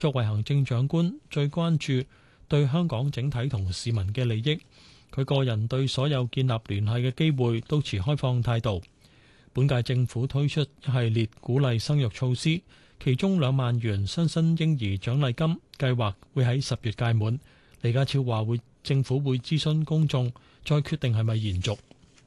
作為行政長官，最關注對香港整體同市民嘅利益。佢個人對所有建立聯繫嘅機會都持開放態度。本屆政府推出一系列鼓勵生育措施，其中2萬元新生嬰兒獎勵金計劃會喺10月屆滿。李家超話政府會諮詢公眾，再決定係咪延續。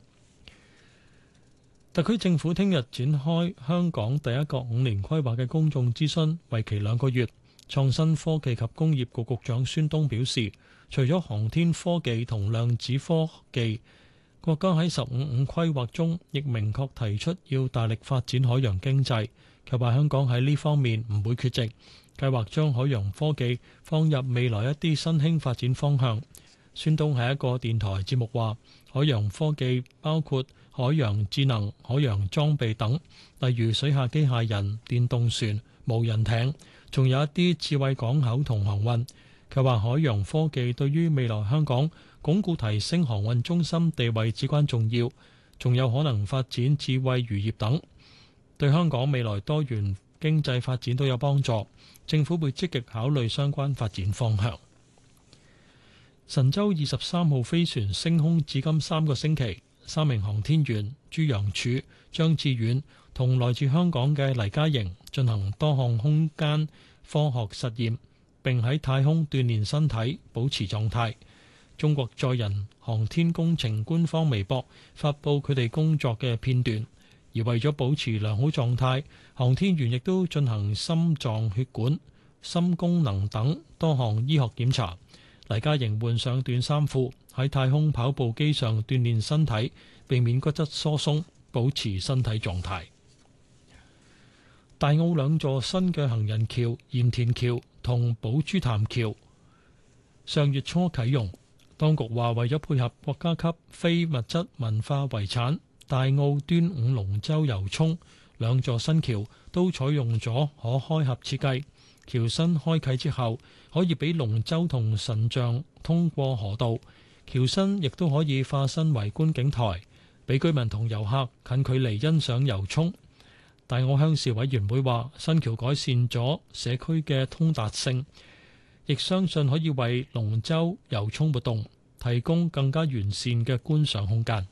特區政府聽日展開香港第一個5年規劃嘅公眾諮詢，為期2個月。創新科技及工業局局長孫東表示，除咗航天科技同量子科技，國家喺15規劃中亦明確提出要大力發展海洋經濟。佢話香港喺呢方面唔會缺席，計劃將海洋科技放入未來一啲新興發展方向。孫東喺一個電台節目話，海洋科技包括海洋智能、海洋裝備等，例如水下機械人、電動船、無人艇，仲有一啲智慧港口同航運。佢話海洋科技對於未來香港鞏固提升航運中心地位至關重要，仲有可能發展智慧漁業等，對香港未來多元經濟發展都有幫助。政府會積極考慮相關發展方向。神舟23號飛船升空至今3個星期，3名航天員朱楊柱、張志遠同來自香港嘅黎嘉瑩進行多項空間科學實驗，並喺太空鍛煉身體，保持狀態。中國載人航天工程官方微博發布佢哋工作嘅片段，而為咗保持良好狀態，航天員亦都進行心臟血管、心功能等多項醫學檢查。黎嘉瑩換上短衫褲喺太空跑步機上鍛煉身體，避免骨質疏鬆，保持身體狀態。大澳2座新嘅行人橋鹽田橋同寶珠潭橋上月初啟用，當局話為咗配合國家級非物質文化遺產大澳端午龍舟遊涌，2座新橋都採用咗可開合設計。橋身開啟之後，可以俾龍舟同神像通過河道，橋身亦都可以化身為觀景台，俾居民同遊客近距離欣賞遊涌。大澳鄉事委員會話，新橋改善咗社區嘅通達性，亦相信可以為龍舟遊涌活動提供更加完善嘅觀賞空間。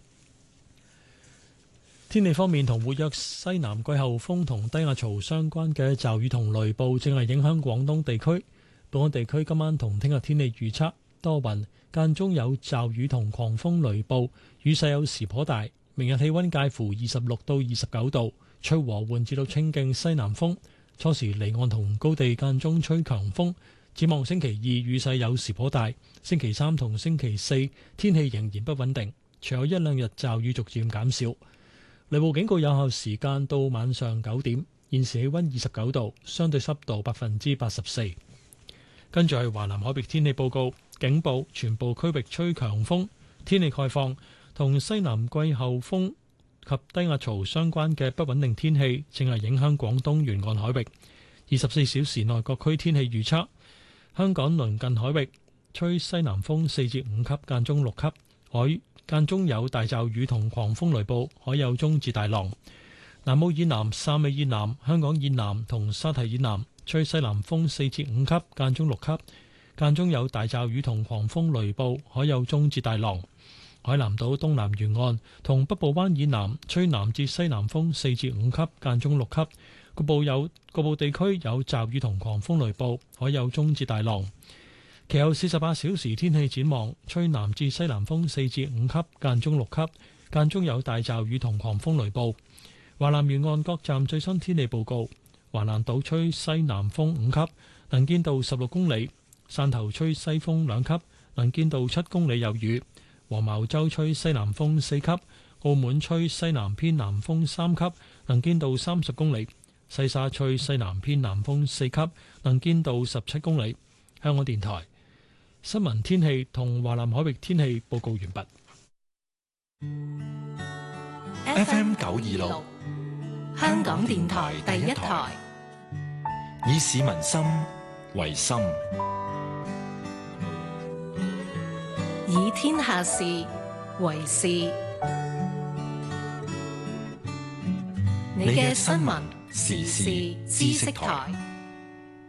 天氣方面，同活躍西南季候風同低壓槽相關嘅驟雨同雷暴正係影響廣東地區。本港地區今晚同聽日天氣預測多雲，間中有驟雨同狂風雷暴，雨勢有時頗大。明日氣溫介乎26到29度，吹和緩至到清勁西南風，初時離岸同高地間中吹強風。展望星期2雨勢有時頗大，星期3同星期4天氣仍然不穩定，隨後1-2日驟雨逐漸減少。雷暴警告有效時間到晚上9點。現時氣溫29度，相對濕度84%。跟住係華南海域天氣報告，警報全部區域吹強風，天氣概況同西南季候風及低壓槽相關嘅不穩定天氣正係影響廣東沿岸海域。24小時內各區天氣預測：香港鄰近海域吹西南風4至5級，間中6級，海間中有大驟雨同狂風雷暴，海有中至大浪。南澳以南、汕尾以南、香港以南同沙堤以南吹西南風4至5級，間中6級，間中有大驟雨同狂風雷暴，海有中至大浪。海南島東南沿岸同北部灣以南吹南至西南風4至5級，間中6級，局部地區有驟雨同狂風雷暴，海有中至大浪。其後48小時天氣展望，吹南至西南風4至5級，間中6級，間中有大驟雨同狂風雷暴。華南沿岸各站最新天氣報告：華南島吹西南風5級，能見度16公里；汕頭吹西風2級，能見度7公里有雨；黃茅洲吹西南風4級；澳門吹西南偏南風3級，能見度30公里；西沙吹西南偏南風4級，能見度17公里。香港電台新聞天氣同華南海域天氣報告完畢。 FM 926香港電台第一台，以市民心為心， 以天下事為事。你嘅新聞時事知識台。